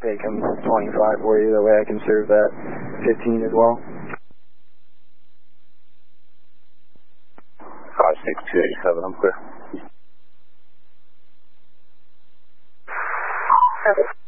take him 25 for you, that way I can serve that 15 as well. 56287, I'm clear. Okay.